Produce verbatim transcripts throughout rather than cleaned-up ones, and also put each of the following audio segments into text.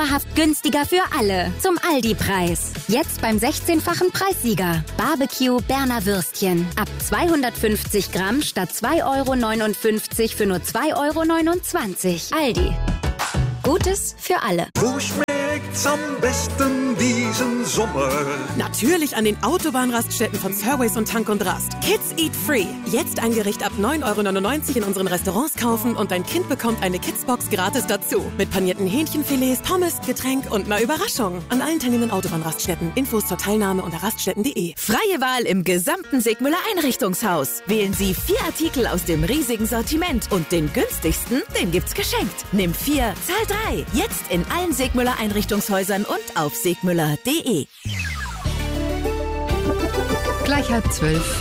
dauerhaft günstiger für alle. Zum Aldi-Preis. Jetzt beim sechzehnfachen Preissieger. Barbecue Berner Würstchen. Ab zweihundertfünfzig Gramm statt zwei Euro neunundfünfzig für nur zwei Euro neunundzwanzig. Aldi. Gutes für alle. Wo schmeckt's am besten diesen Sommer? Natürlich an den Autobahnraststätten von Fairways und Tank und Rast. Kids Eat Free. Jetzt ein Gericht ab neun Euro neunundneunzig in unseren Restaurants kaufen und dein Kind bekommt eine Kidsbox gratis dazu. Mit panierten Hähnchenfilets, Pommes, Getränk und einer Überraschung. An allen teilnehmenden Autobahnraststätten. Infos zur Teilnahme unter raststätten punkt de. Freie Wahl im gesamten Segmüller Einrichtungshaus. Wählen Sie vier Artikel aus dem riesigen Sortiment und den günstigsten, den gibt's geschenkt. Nimm vier, zahl drei. Jetzt in allen Segmüller Einrichtungshäusern und auf segmüller punkt de. Gleich halb zwölf.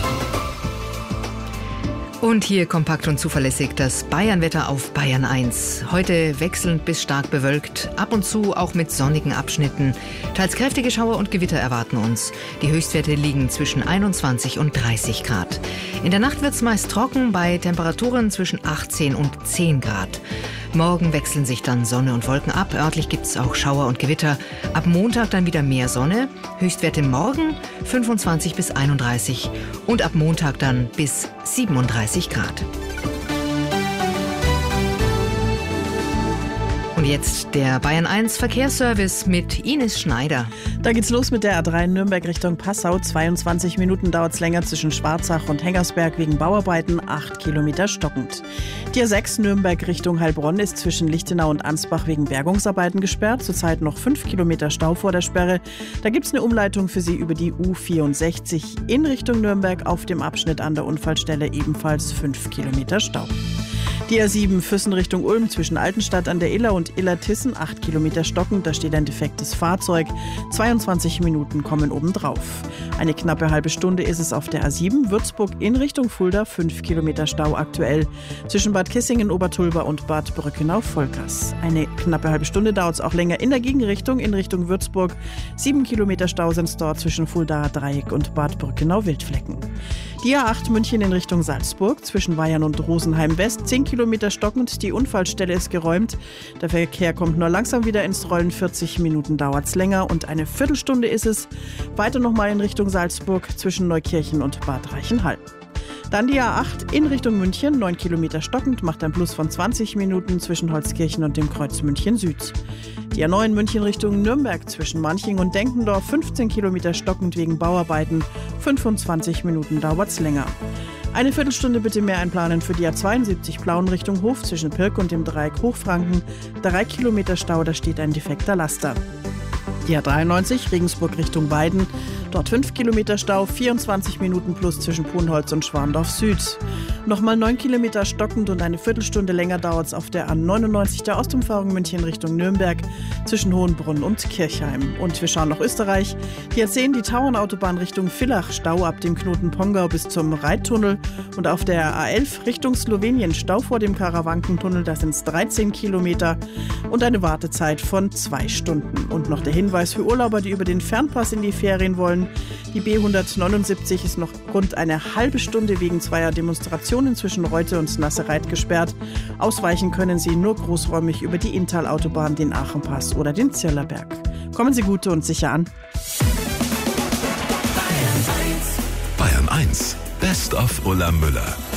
Und hier kompakt und zuverlässig das Bayernwetter auf Bayern eins. Heute wechselnd bis stark bewölkt, ab und zu auch mit sonnigen Abschnitten. Teils kräftige Schauer und Gewitter erwarten uns. Die Höchstwerte liegen zwischen einundzwanzig und dreißig Grad. In der Nacht wird es meist trocken bei Temperaturen zwischen achtzehn und zehn Grad. Morgen wechseln sich dann Sonne und Wolken ab. Örtlich gibt es auch Schauer und Gewitter. Ab Montag dann wieder mehr Sonne. Höchstwerte morgen fünfundzwanzig bis einunddreißig und ab Montag dann bis siebenunddreißig Grad. Und jetzt der Bayern eins Verkehrsservice mit Ines Schneider. Da geht's los mit der A drei Nürnberg Richtung Passau. zweiundzwanzig Minuten dauert's länger zwischen Schwarzach und Hengersberg wegen Bauarbeiten, acht Kilometer stockend. Die A sechs Nürnberg Richtung Heilbronn ist zwischen Lichtenau und Ansbach wegen Bergungsarbeiten gesperrt. Zurzeit noch fünf Kilometer Stau vor der Sperre. Da gibt's eine Umleitung für Sie über die U vierundsechzig in Richtung Nürnberg. Auf dem Abschnitt an der Unfallstelle ebenfalls fünf Kilometer Stau. Die A sieben Füssen Richtung Ulm zwischen Altenstadt an der Iller und Illertissen, acht Kilometer stockend, da steht ein defektes Fahrzeug. zweiundzwanzig Minuten kommen obendrauf. Eine knappe halbe Stunde ist es auf der A sieben Würzburg in Richtung Fulda, fünf Kilometer Stau aktuell. Zwischen Bad Kissingen, Obertulba und Bad Brückenau-Volkers. Eine knappe halbe Stunde dauert es auch länger in der Gegenrichtung, in Richtung Würzburg. sieben Kilometer Stau sind es dort zwischen Fuldaer Dreieck und Bad Brückenau-Wildflecken. Die A acht München in Richtung Salzburg, zwischen Weyern und Rosenheim West, zehn Kilometer stockend, die Unfallstelle ist geräumt. Der Verkehr kommt nur langsam wieder ins Rollen, vierzig Minuten dauert es länger und eine Viertelstunde ist es. Weiter nochmal in Richtung Salzburg, zwischen Neukirchen und Bad Reichenhall. Dann die A acht in Richtung München, neun Kilometer stockend, macht ein Plus von zwanzig Minuten zwischen Holzkirchen und dem Kreuz München Süd. Die A neun München Richtung Nürnberg zwischen Manching und Denkendorf, fünfzehn Kilometer stockend wegen Bauarbeiten, fünfundzwanzig Minuten dauert's länger. Eine Viertelstunde bitte mehr einplanen für die A zweiundsiebzig Plauen Richtung Hof zwischen Pirk und dem Dreieck Hochfranken, drei Kilometer Stau, da steht ein defekter Laster. Die A dreiundneunzig Regensburg Richtung Weiden, dort fünf Kilometer Stau, vierundzwanzig Minuten plus zwischen Puhnholz und Schwandorf Süd. Nochmal neun Kilometer stockend und eine Viertelstunde länger dauert es auf der A neunundneunzig der Ostumfahrung München Richtung Nürnberg zwischen Hohenbrunn und Kirchheim. Und wir schauen nach Österreich. Die A zehn die Tauernautobahn Richtung Villach, Stau ab dem Knoten Pongau bis zum Reittunnel. Und auf der A elf Richtung Slowenien, Stau vor dem Karawankentunnel, da sind es dreizehn Kilometer und eine Wartezeit von zwei Stunden. Und noch der Hinweis für Urlauber, die über den Fernpass in die Ferien wollen. Die B hundertneunundsiebzig ist noch rund eine halbe Stunde wegen zweier Demonstrationen zwischen Reute und Nassereit gesperrt. Ausweichen können Sie nur großräumig über die Inntal-Autobahn, den Aachenpass oder den Zirlerberg. Kommen Sie gut und sicher an. Bayern eins, Best of Ulla Müller.